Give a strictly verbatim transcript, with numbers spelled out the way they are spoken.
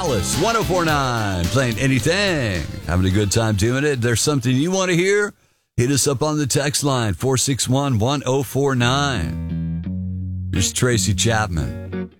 Alice, one oh four point nine, playing anything. Having a good time doing it. If there's something you want to hear, hit us up on the text line, four six one, one oh four nine. Here's Tracy Chapman.